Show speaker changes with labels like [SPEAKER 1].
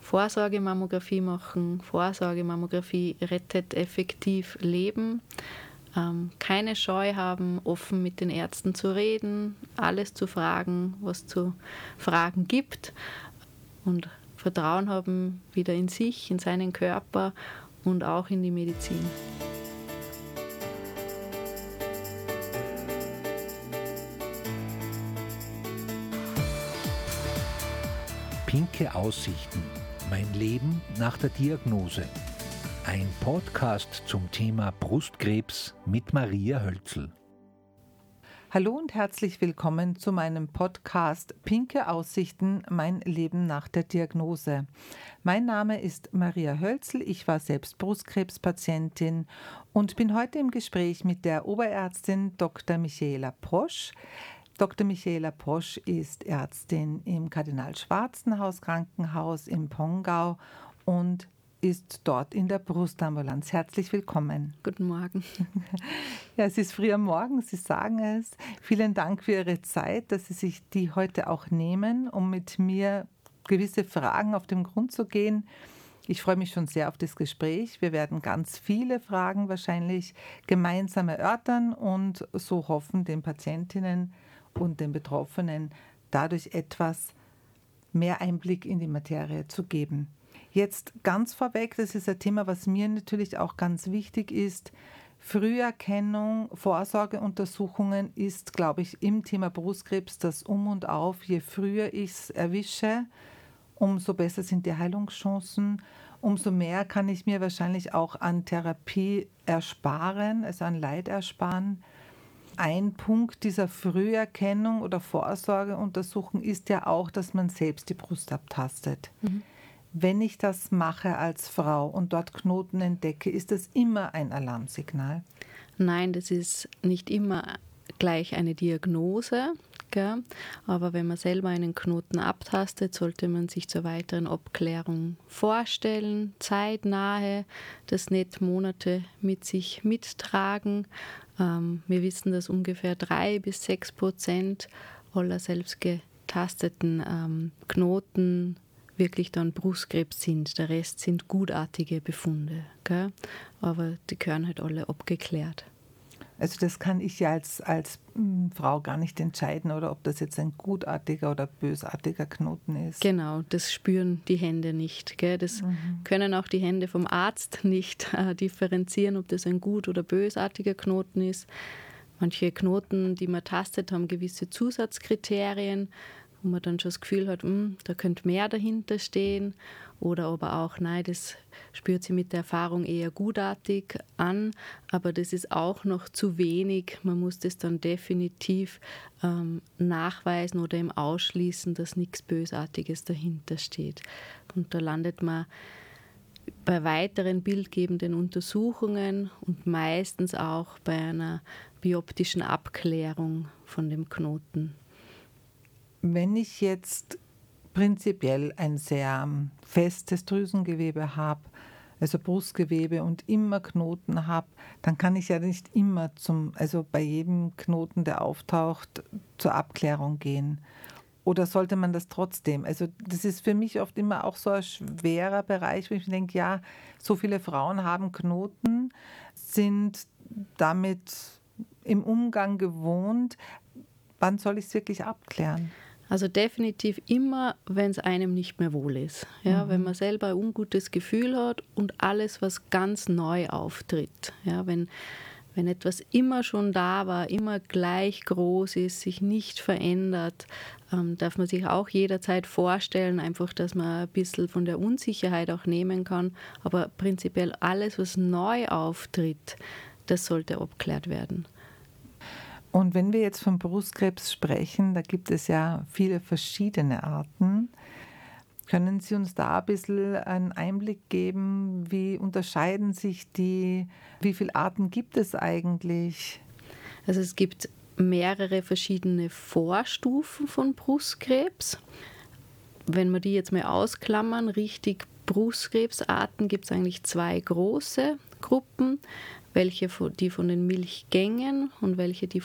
[SPEAKER 1] Vorsorgemammographie machen. Vorsorgemammographie rettet effektiv Leben. Keine Scheu haben, offen mit den Ärzten zu reden, alles zu fragen, was zu fragen gibt und Vertrauen haben wieder in sich, in seinen Körper und auch in die Medizin.
[SPEAKER 2] Pinke Aussichten. Mein Leben nach der Diagnose. Ein Podcast zum Thema Brustkrebs mit Maria Hölzl.
[SPEAKER 3] Hallo und herzlich willkommen zu meinem Podcast Pinke Aussichten, mein Leben nach der Diagnose. Mein Name ist Maria Hölzl, ich war selbst Brustkrebspatientin und bin heute im Gespräch mit der Oberärztin Dr. Michaela Posch. Dr. Michaela Posch ist Ärztin im Kardinal-Schwarzenhaus Krankenhaus in Pongau und ist dort in der Brustambulanz. Herzlich willkommen.
[SPEAKER 1] Guten Morgen.
[SPEAKER 3] Ja, es ist früh am Morgen, Sie sagen es. Vielen Dank für Ihre Zeit, dass Sie sich die heute auch nehmen, um mit mir gewisse Fragen auf den Grund zu gehen. Ich freue mich schon sehr auf das Gespräch. Wir werden ganz viele Fragen wahrscheinlich gemeinsam erörtern und so hoffen, den Patientinnen und den Betroffenen dadurch etwas mehr Einblick in die Materie zu geben. Jetzt ganz vorweg, das ist ein Thema, was mir natürlich auch ganz wichtig ist. Früherkennung, Vorsorgeuntersuchungen ist, glaube ich, im Thema Brustkrebs das Um und Auf. Je früher ich es erwische, umso besser sind die Heilungschancen. Umso mehr kann ich mir wahrscheinlich auch an Therapie ersparen, also an Leid ersparen. Ein Punkt dieser Früherkennung oder Vorsorgeuntersuchung ist ja auch, dass man selbst die Brust abtastet. Wenn ich das mache als Frau und dort Knoten entdecke, ist das immer ein Alarmsignal?
[SPEAKER 1] Nein, das ist nicht immer gleich eine Diagnose. Gell? Aber wenn man selber einen Knoten abtastet, sollte man sich zur weiteren Abklärung vorstellen, zeitnahe, das nicht Monate mit sich mittragen. Wir wissen, dass ungefähr 3-6% aller selbst getasteten Knoten wirklich dann Brustkrebs sind. Der Rest sind gutartige Befunde. Gell? Aber die gehören halt alle abgeklärt.
[SPEAKER 3] Also das kann ich ja als Frau gar nicht entscheiden, oder ob das jetzt ein gutartiger oder bösartiger Knoten ist.
[SPEAKER 1] Genau, das spüren die Hände nicht. Gell? Das können auch die Hände vom Arzt nicht differenzieren, ob das ein gut- oder bösartiger Knoten ist. Manche Knoten, die man tastet, haben gewisse Zusatzkriterien, wo man dann schon das Gefühl hat, da könnte mehr dahinter stehen. Oder aber auch, nein, das spürt sie mit der Erfahrung eher gutartig an, aber das ist auch noch zu wenig. Man muss das dann definitiv nachweisen oder eben ausschließen, dass nichts Bösartiges dahinter steht. Und da landet man bei weiteren bildgebenden Untersuchungen und meistens auch bei einer bioptischen Abklärung von dem Knoten.
[SPEAKER 3] Wenn ich jetzt prinzipiell ein sehr festes Drüsengewebe habe, also Brustgewebe und immer Knoten habe, dann kann ich ja nicht immer also bei jedem Knoten, der auftaucht, zur Abklärung gehen. Oder sollte man das trotzdem? Also das ist für mich oft immer auch so ein schwerer Bereich, wo ich denke, ja, so viele Frauen haben Knoten, sind damit im Umgang gewohnt. Wann soll ich es wirklich abklären?
[SPEAKER 1] Also definitiv immer, wenn es einem nicht mehr wohl ist. Ja, wenn man selber ein ungutes Gefühl hat und alles, was ganz neu auftritt. Ja, wenn etwas immer schon da war, immer gleich groß ist, sich nicht verändert, darf man sich auch jederzeit vorstellen, einfach, dass man ein bisschen von der Unsicherheit auch nehmen kann. Aber prinzipiell alles, was neu auftritt, das sollte abgeklärt werden.
[SPEAKER 3] Und wenn wir jetzt von Brustkrebs sprechen, da gibt es ja viele verschiedene Arten. Können Sie uns da ein bisschen einen Einblick geben? Wie unterscheiden sich die? Wie viele Arten gibt es eigentlich?
[SPEAKER 1] Also es gibt mehrere verschiedene Vorstufen von Brustkrebs. Wenn wir die jetzt mal ausklammern, richtig Brustkrebsarten, gibt es eigentlich 2 große Gruppen. Welche die von den Milchgängen und welche die